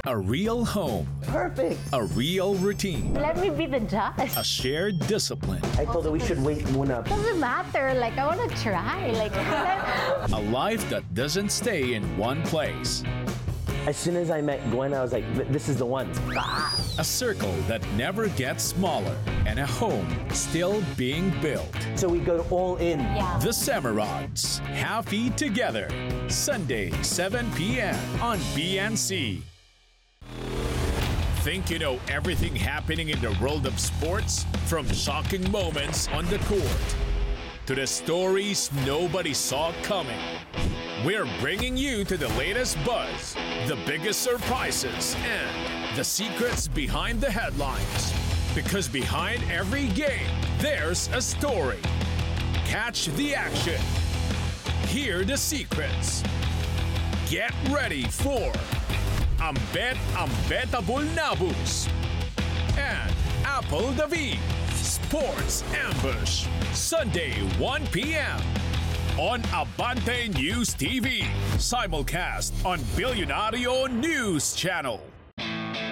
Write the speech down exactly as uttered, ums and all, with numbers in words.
A real home. Perfect. A real routine. Let me be the judge. A shared discipline. I told her we should wait muna. Doesn't matter. Like, I want to try. Like, A life that doesn't stay in one place. As soon as I met Gwen, I was like, this is the one. A circle that never gets smaller. And a home still being built. So we go all in. yeah. The Semerods. Happy Together. Sunday, seven p.m. on B N C. Think you know everything happening in the world of sports? From shocking moments on the court to the stories nobody saw coming. We're bringing you to the latest buzz, the biggest surprises, and the secrets behind the headlines. Because behind every game, there's a story. Catch the action. Hear the secrets. Get ready for Ambet Ambetable Nabus and Apple David Sports Ambush, Sunday one p.m. on Abante News T V, simulcast on Billionario News Channel.